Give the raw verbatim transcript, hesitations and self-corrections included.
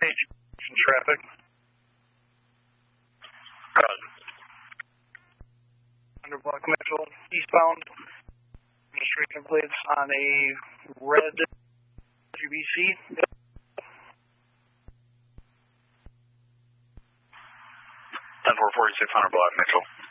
Station traffic. Roger. Under Block Mitchell, eastbound. Registration plates on a red U B C. ten four forty-six hundred Block Mitchell.